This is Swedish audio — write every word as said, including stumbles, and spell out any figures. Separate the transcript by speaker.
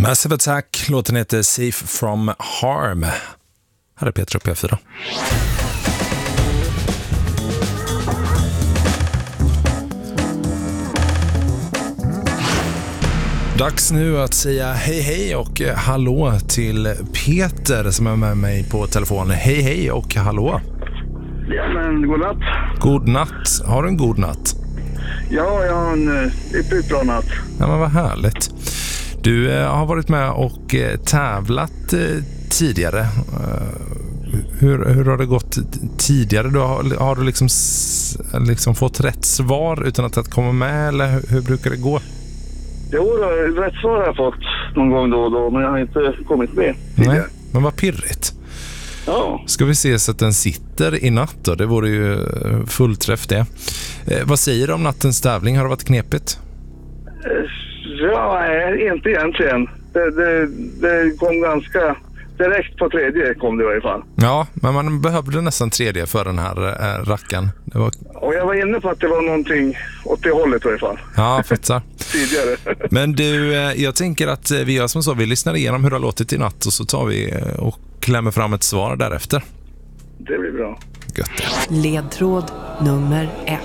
Speaker 1: Massive Attack, låten heter Safe from Harm. Här är Peter på P fyra. Dags nu att säga hej hej och hallå till Peter som är med mig på telefonen. Hej hej och hallå.
Speaker 2: Ja, men god natt.
Speaker 1: God natt. Har du en god natt?
Speaker 2: Ja, jag har en riktigt bra natt.
Speaker 1: Ja, men vad härligt. Du eh, har varit med och eh, tävlat eh, tidigare. Uh, hur, hur har det gått tidigare? Du har, har du liksom, liksom fått rätt svar utan att, att komma med, eller hur, hur brukar det gå?
Speaker 2: Jo, rätt svar har jag fått någon gång då och då, men jag har inte kommit med tidigare.
Speaker 1: Nej, men vad pirrigt.
Speaker 2: Ja.
Speaker 1: Ska vi se så att den sitter i natt då? Det vore ju fullträff det. Eh, vad säger du om nattens tävling? Har det varit knepigt?
Speaker 2: Ja, nej, inte egentligen. Det, det, det kom ganska direkt på tredje kom det i varje fall.
Speaker 1: Ja, men man behövde nästan tredje för den här äh, racken. Det var...
Speaker 2: Och jag var inne på att det var någonting åt det hållet i varje fall.
Speaker 1: Ja, fattar.
Speaker 2: Tidigare.
Speaker 1: Men du, jag tänker att vi gör som så. Vi lyssnar igenom hur det har låtit i natt och så tar vi och klämmer fram ett svar därefter.
Speaker 2: Det blir bra.
Speaker 1: Gött.
Speaker 3: Ledtråd nummer ett.